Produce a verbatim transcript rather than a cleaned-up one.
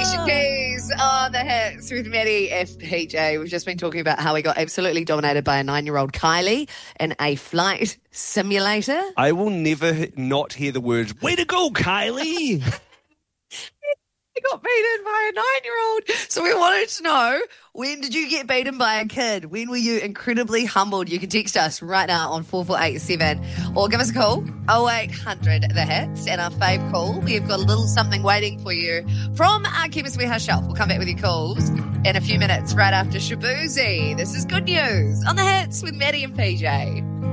Alicia Keys on the hits with Maddie F P J. We've just been talking about how we got absolutely dominated by a nine-year-old Kylie in a flight simulator. I will never not hear the words, way to go, Kylie. Got beaten by a nine-year-old. So we wanted to know, when did you get beaten by a kid? When were you incredibly humbled? You can text us right now on four four eight seven or give us a call, oh eight hundred the hits. And our fave call, we've got a little something waiting for you from our Chemist Warehouse shelf. We'll come back with your calls in a few minutes right after Shabuzi. This is Good News on the hits with Maddie and P J.